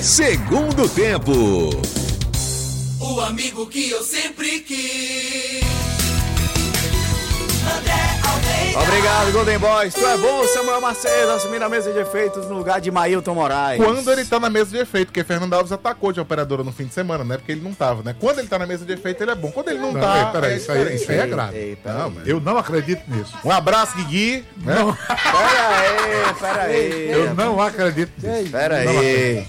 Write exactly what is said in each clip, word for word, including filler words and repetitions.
Segundo tempo. O amigo que eu sempre quis. André Almeida. Obrigado, Golden Boys. Tu é bom, Samuel Macedo, assumindo a mesa de efeitos no lugar de Mailton Moraes. Quando ele tá na mesa de efeito, porque Fernando Alves atacou de operadora no fim de semana, né? Porque ele não tava, né? Quando ele tá na mesa de efeito, ele é bom. Quando ele não, não tá... Ei, peraí, é isso aí, isso aí é grave. Ei, pera não, aí. eu não acredito nisso. Um abraço, Guigui. Né? Não. Pera aí, pera aí. Eu não acredito nisso. Pera Não aí.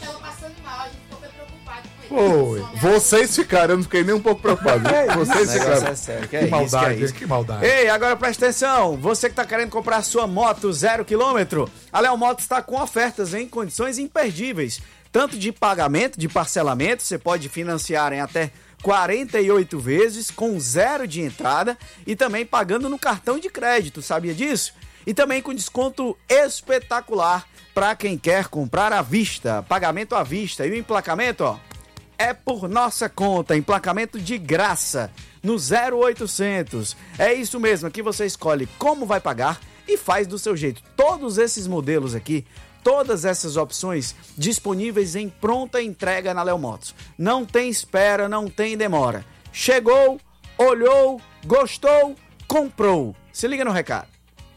Foi. Vocês ficaram, eu não fiquei nem um pouco preocupado. Vocês Esse negócio ficaram. é sério. Que, Que é isso, maldade, que é isso. que maldade. Ei, agora presta atenção. Você que tá querendo comprar sua moto zero quilômetro, a Léo Motos está com ofertas em condições imperdíveis. Tanto de pagamento, de parcelamento, você pode financiar em até quarenta e oito vezes, com zero de entrada e também pagando no cartão de crédito, sabia disso? E também com desconto espetacular para quem quer comprar à vista, pagamento à vista. E o emplacamento, ó, é por nossa conta, emplacamento de graça, no zero oitocentos. É isso mesmo, aqui você escolhe como vai pagar e faz do seu jeito. Todos esses modelos aqui, todas essas opções disponíveis em pronta entrega na Léo Motos. Não tem espera, não tem demora. Chegou, olhou, gostou, comprou. Se liga no recado.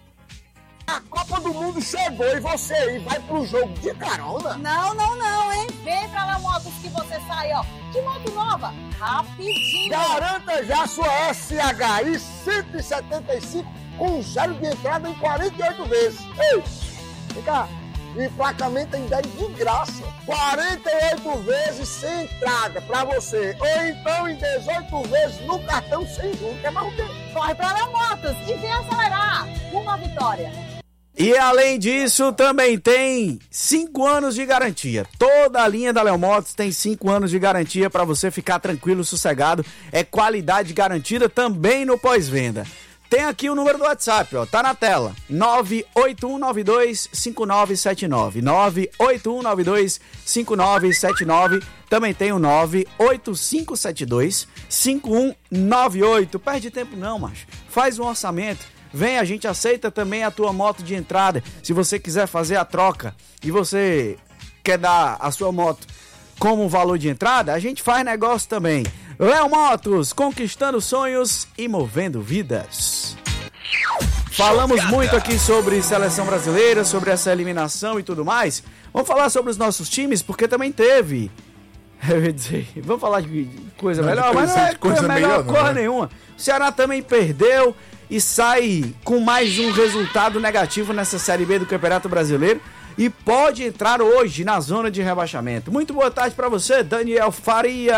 A Copa do Mundo chegou e você aí vai pro jogo de carona? Não, não, não, hein? Vem pra lá, Motos, que você sai, ó, de moto nova, rapidinho. Garanta já sua S H I cento e setenta e cinco com zero de entrada em quarenta e oito vezes. Ei, vem cá, o emplacamento ainda é de graça. quarenta e oito vezes sem entrada pra você. Ou então em dezoito vezes no cartão sem juros. Quer mais o quê? Corre pra lá, Motos, e vem acelerar. Uma vitória. E além disso, também tem cinco anos de garantia. Toda a linha da Léo Motos tem cinco anos de garantia para você ficar tranquilo, sossegado. É qualidade garantida também no pós-venda. Tem aqui o número do WhatsApp, ó, tá na tela. nove oito um nove dois cinco nove sete nove. nove oito um nove dois cinco nove sete nove. Também tem o nove oito cinco sete dois cinco um nove oito. Perde tempo não, macho. Faz um orçamento. Vem, a gente aceita também a tua moto de entrada. Se você quiser fazer a troca e você quer dar a sua moto como valor de entrada, a gente faz negócio também. Léo Motos, conquistando sonhos e movendo vidas. Falamos muito aqui sobre seleção brasileira, sobre essa eliminação e tudo mais. Vamos falar sobre os nossos times, porque também teve... Eu ia dizer, vamos falar de coisa Não, melhor, de mas não é coisa- coisa coisa melhor melhor não, porra né? nenhuma. O Ceará também perdeu e sai com mais um resultado negativo nessa Série B do Campeonato Brasileiro e pode entrar hoje na zona de rebaixamento. Muito boa tarde pra você, Daniel Farias.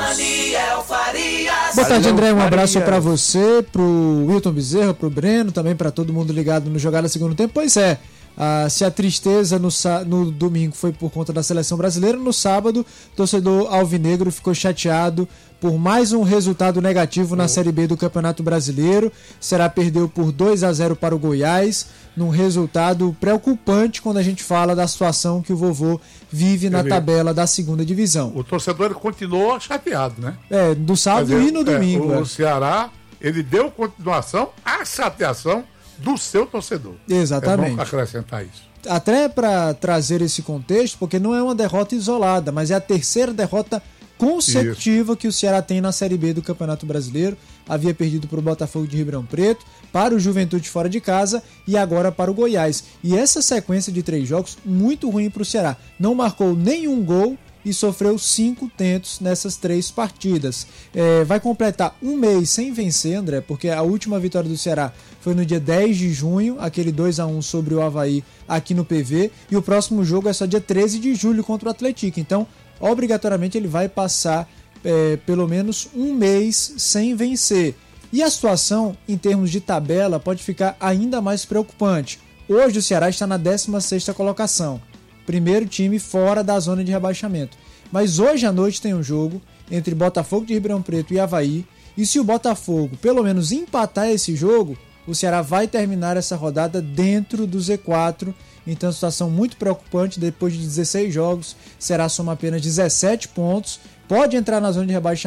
Daniel Farias. Boa tarde, André. Um Farias. abraço pra você, pro Wilton Bezerra, pro Breno, também pra todo mundo ligado no Jogada Segundo Tempo. Pois é, ah, se a tristeza no, sá- no domingo foi por conta da seleção brasileira, no sábado, o torcedor alvinegro ficou chateado por mais um resultado negativo na Série B do Campeonato Brasileiro. Será perdeu por dois a zero para o Goiás, num resultado preocupante quando a gente fala da situação que o vovô vive na Ele- tabela da segunda divisão. O torcedor ele continuou chateado, né? É, do sábado Quer dizer, e no domingo. é, é. o Ceará, ele deu continuação à chateação do seu torcedor. Exatamente. É bom acrescentar isso. Até para trazer esse contexto, porque não é uma derrota isolada, mas é a terceira derrota consecutiva que o Ceará tem na Série B do Campeonato Brasileiro. Havia perdido para o Botafogo de Ribeirão Preto, para o Juventude fora de casa e agora para o Goiás. E essa sequência de três jogos muito ruim para o Ceará. Não marcou nenhum gol e sofreu cinco tentos nessas três partidas. É, vai completar um mês sem vencer, André, porque a última vitória do Ceará foi no dia dez de junho, aquele dois a um sobre o Avaí aqui no P V, e o próximo jogo é só dia treze de julho contra o Atlético. Então, obrigatoriamente ele vai passar é, pelo menos um mês sem vencer. E a situação, em termos de tabela, pode ficar ainda mais preocupante. Hoje o Ceará está na décima sexta colocação. Primeiro time fora da zona de rebaixamento. Mas hoje à noite tem um jogo entre Botafogo de Ribeirão Preto e Avaí. E se o Botafogo pelo menos empatar esse jogo, o Ceará vai terminar essa rodada dentro do Z quatro. Então, situação muito preocupante. Depois de dezesseis jogos, o Ceará soma apenas dezessete pontos. Pode entrar na zona de rebaixamento.